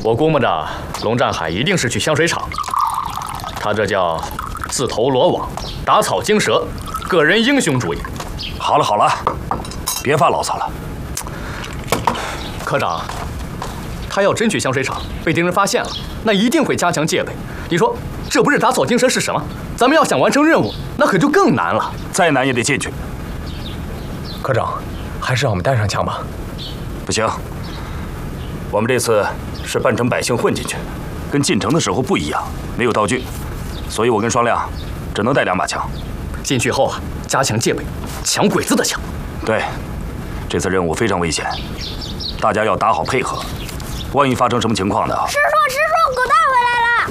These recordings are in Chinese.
我估摸着龙占海一定是去香水厂，他这叫自投罗网，打草惊蛇，个人英雄主义。 好了好了，别发牢骚了。 科长，他要真去香水厂被敌人发现了，那一定会加强戒备。你说这不是打草惊蛇是什么？咱们要想完成任务，那可就更难了。 再难也得进去。 科长，还是让我们带上枪吧。 不行，我们这次是扮成百姓混进去，跟进城的时候不一样，没有道具，所以我跟双亮只能带2把枪。 进去后啊，加强戒备，抢鬼子的枪。 对，这次任务非常危险，大家要打好配合，万一发生什么情况的。 师叔，狗蛋回来了！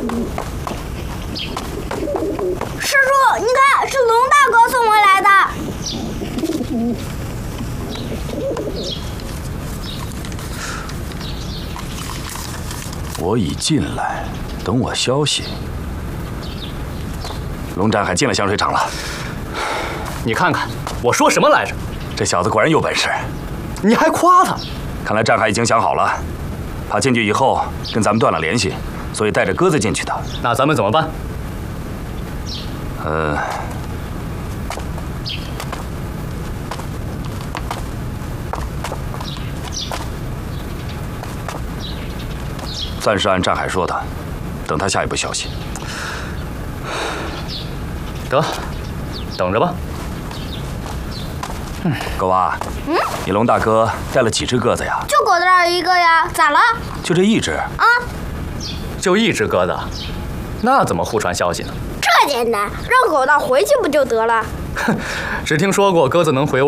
师叔，你看，是龙大哥送回来的。 我已进来，等我消息。龙占海进了香水厂了。 你看看我说什么来着？ 这小子果然有本事。 你还夸他？ 看来占海已经想好了，怕进去以后跟咱们断了联系，所以带着鸽子进去的。 那咱们怎么办？ 暂时按占海说的，等他下一步消息。 得，等着吧。 狗娃，你龙大哥带了几只鸽子呀？ 就狗蛋一个呀，咋了？ 就这一只啊？ 就一只鸽子，那怎么互传消息呢？ 这简单，让狗蛋回去不就得了？ 只听说过鸽子能回窝。